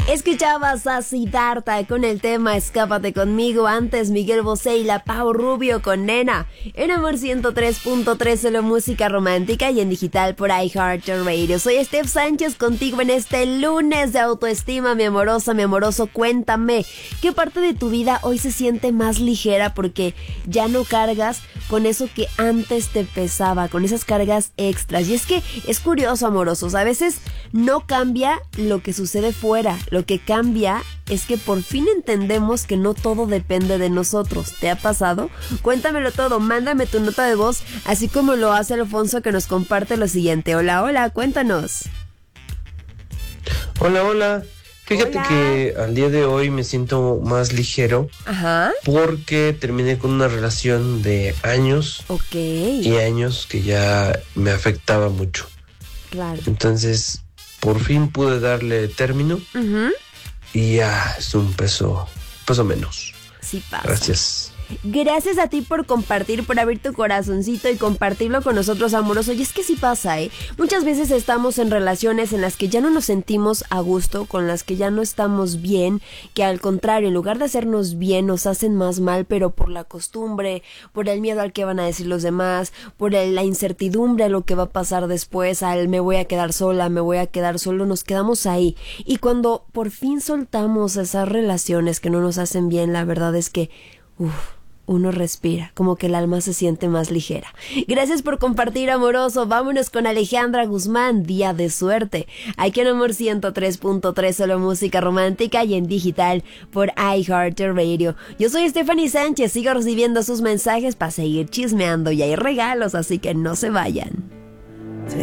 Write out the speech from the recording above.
Escuchabas a Siddhartha con el tema Escápate conmigo. Antes Miguel Bosé y la Pau Rubio con Nena. En Amor 103.3, solo música romántica y en digital por iHeartRadio. Soy Steph Sánchez contigo en este lunes de autoestima. Mi amorosa, mi amoroso, cuéntame, ¿qué parte de tu vida hoy se siente más ligera porque ya no cargas con eso que antes te pesaba, con esas cargas extras? Y es que es curioso, amorosos, a veces no cambia lo que sucede fuera. Lo que cambia es que por fin entendemos que no todo depende de nosotros. ¿Te ha pasado? Cuéntamelo todo, mándame tu nota de voz, así como lo hace Alfonso, que nos comparte lo siguiente. Hola, hola, cuéntanos. Hola, hola. Fíjate que al día de hoy me siento más ligero. Ajá. Porque terminé con una relación de años. Ok. Y años que ya me afectaba mucho. Claro. Entonces, por fin pude darle término. Uh-huh. Y ya es un peso menos. Sí pasa. Gracias. Gracias a ti por compartir, por abrir tu corazoncito y compartirlo con nosotros, amoroso. Y es que sí pasa, muchas veces estamos en relaciones en las que ya no nos sentimos a gusto, con las que ya no estamos bien, que al contrario, en lugar de hacernos bien, nos hacen más mal, pero por la costumbre, por el miedo al que van a decir los demás, por la incertidumbre a lo que va a pasar después, al me voy a quedar sola, me voy a quedar solo, nos quedamos ahí. Y cuando por fin soltamos esas relaciones que no nos hacen bien, la verdad es que uno respira, como que el alma se siente más ligera. Gracias por compartir, amoroso. Vámonos con Alejandra Guzmán, Día de Suerte. Aquí en Amor 103.3, solo música romántica y en digital por iHeartRadio. Yo soy Stephanie Sánchez, sigo recibiendo sus mensajes para seguir chismeando y hay regalos, así que no se vayan.